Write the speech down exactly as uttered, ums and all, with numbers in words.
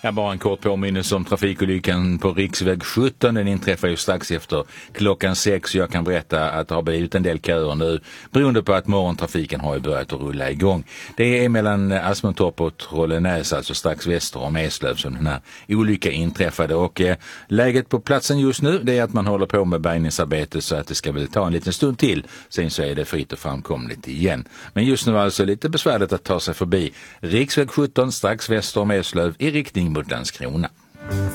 Ja, bara en kort påminnelse om trafikolyckan på riksväg sjutton. Den inträffar ju strax efter klockan sex. Jag kan berätta att det har blivit en del köer nu beroende på att morgontrafiken har ju börjat att rulla igång. Det är mellan Asmontorp och Trollenäs, alltså strax väster om Eslöv, som den här olyckan inträffade. Och eh, läget på platsen just nu, det är att man håller på med bärgningsarbete, så att det ska väl ta en liten stund till. Sen så är det fritt och framkomligt igen. Men just nu alltså lite besvärligt att ta sig förbi riksväg sjutton strax väster om Eslöv i riktning mot Landskrona.